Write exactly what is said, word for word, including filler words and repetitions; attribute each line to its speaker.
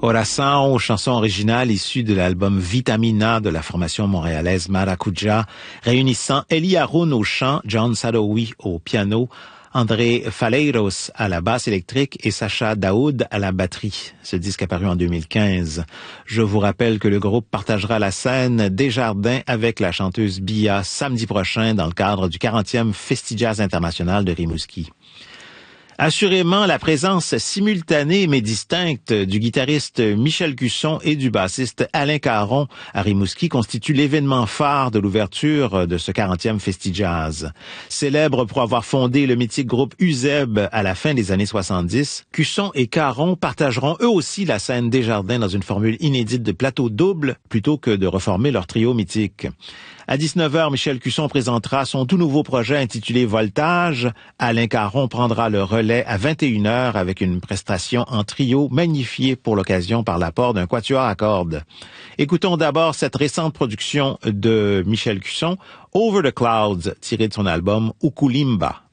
Speaker 1: Oração, chanson originale issue de l'album Vitamina de la formation montréalaise Maracuja, réunissant Eli Haroun au chant, John Sadowi au piano, André Faleiros à la basse électrique et Sacha Daoud à la batterie. Ce disque apparu en deux mille quinze. Je vous rappelle que le groupe partagera la scène Desjardins avec la chanteuse Bia samedi prochain dans le cadre du quarantième Festivals international de Rimouski. Assurément, la présence simultanée mais distincte du guitariste Michel Cusson et du bassiste Alain Caron à Rimouski constitue l'événement phare de l'ouverture de ce quarantième Festivals. Célèbre pour avoir fondé le mythique groupe Uzeb à la fin des années soixante-dix, Cusson et Caron partageront eux aussi la scène Desjardins dans une formule inédite de plateau double plutôt que de reformer leur trio mythique. À dix-neuf heures, Michel Cusson présentera son tout nouveau projet intitulé Voltage. Alain Caron prendra le relais à vingt et une heures avec une prestation en trio magnifiée pour l'occasion par l'apport d'un quatuor à cordes. Écoutons d'abord cette récente production de Michel Cusson, Over the Clouds, tirée de son album Ukulimba.